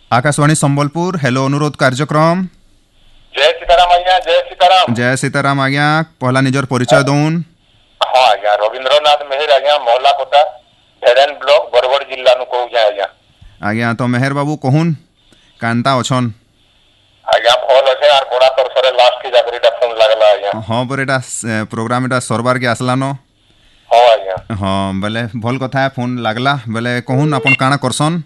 Akashvani Sambalpur hello अनुरोध कार्यक्रम। जय सीताराम आज्ञा, जय सीताराम। जय सीताराम आज्ञा, पहला निजर परिचय दौन। हाँ आज्ञा, रविंद्रनाथ मेहर आज्ञा, महलाकोटा भेड़ेन ब्लॉक बरगड़ जिल्ला नु कहू जाए आज्ञा। आज्ञा तो मेहर बाबू कहून कांता अछन। आज्ञा भल अच्छे और बड़ा तरसरे लास्ट की जाकरीटा फोन लागला आज्ञा। हाँ पर एटा प्रोग्राम एटा सरबार के आसलानो। हाँ आज्ञा। हाँ बेले भल कथा है फोन लागला बेले कहून अपन काना करसन।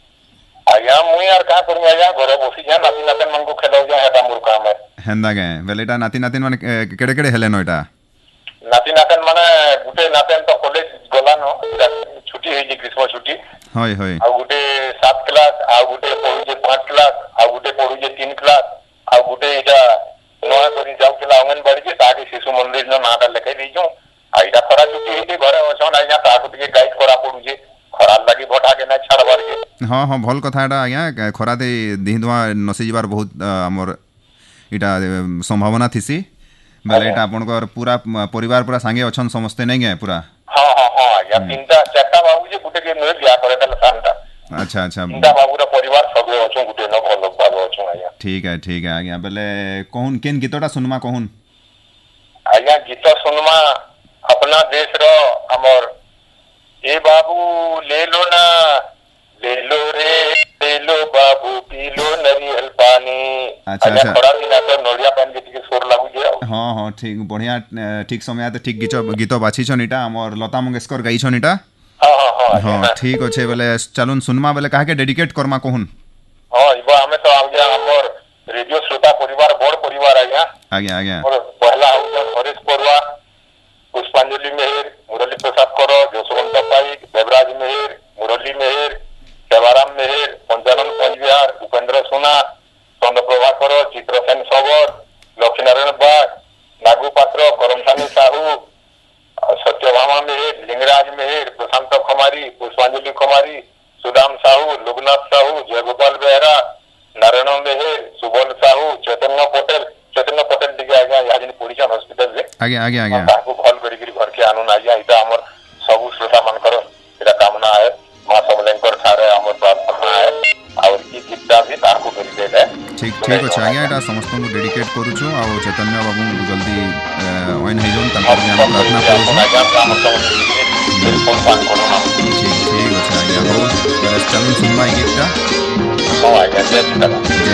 आज्ञा मुई यार का करू आज्ञा, घरे बसी जा नाती नातन मन को खेलाउ जा, हेटा मोर काम है। हेंदा गे बेले एटा नाती नातिन माने केड़े केड़े हेलेनो एटा। नाती नातन माने गुटे नातन तो कॉलेज गला न, छुट्टी होई जे ग्रीष्म छुट्टी। होय होय। आ गुटे 7 क्लास, आ गुटे पढु जे 5 क्लास, आ गुटे पढु जे 3 क्लास, आ गुटे एटा नया करी जाउ केला अंगनबाड़ी जे ताकि शिशु मंदिर न नाटा लेके दीजू। आ एटा खरा छुट्टी होई घरे अछन आज्ञा, ताकु के गाइड करा पडु जे खरा लागी भटा के ना छाड़बार के। हाँ हाँ भल कथा एटा आज्ञा, खरा दे दिहिदवा नसी जिबार बहुत हमर इटा संभावना थिसी बेले एटा आपनकर पूरा परिवार पूरा संगे अछन समस्ते नै गे पूरा। हाँ हाँ हाँ आज्ञा, 3-4 बाबू जे गुटे के नय बिया करे तले सानटा। अच्छा अच्छा 3 बाबूरा परिवार सबे अछन गुटे न भल भालो अछन आज्ञा। ठीक है आज्ञा बेले कहून केन गीतटा सुनमा कहून। आज्ञा गीत सुनमा अपना देश रो हमर ए बाबू ले लो ना, ले लो रे, ले लो बाबू पी लो नरियल पानी। अच्छा अच्छा खरा दिन तो नरिया पानी के सुर लागू जे। हाँ हाँ ठीक बढ़िया, ठीक समय आते ठीक गीत बाछी छन इटा हमर लता मंगेशकर गाई छन इटा। हाँ हाँ हाँ हाँ ठीक अच्छे बेले चलुन सुनमा बेले काहे के डेडिकेट करमा कहून। हाँ इबा हमें तो आज्ञा हमर रेडियो श्रोता परिवार बड़ परिवार आज्ञा। आज्ञा आज्ञा और पहला आउजन हरीश परुआ, पुष्पांजलि मेहर, मुरली प्रसाद करो, जसवंत पाइक, देवराज मेहर, मुरली मेहर, सेवाराम मेहर, पंचानन पंचविहार, उपेंद्र सोना, चंद्र प्रभाकर, चित्रसेन सबर, लक्ष्मीनारायण बाग, नागू पात्र, करमसानी साहू, सत्यभामा मेहर, लिंगराज मेहर, प्रशांत खमारी, पुष्पांजलि खमारी, सुदाम साहू, लोकनाथ साहू, जयगोपाल बेहरा, नारायण मेहर, सुबल साहू, चैतन्य पटेल टिके आज्ञा यहाँ पढ़ीछन हॉस्पिटल से। आज्ञा आज्ञा आज्ञा ताकू भल करी घर के आनुन आज्ञा, इटा हमर सब श्रोता मनकर एटा कामना है। मां सबलेंकर ठारे हमर प्रार्थना है और ई गीतटा भी ताकू करी दे है। ठीक अछि आज्ञा, एटा समस्त को डेडिकेट करू छु आ चैतन्य बाबू जल्दी ओइन हे जोन तंकर जे हम प्रार्थना करू छु। ठीक अछि आज्ञा, हो चलुन सुनबा ई गीतटा। हां आज्ञा जय सीताराम।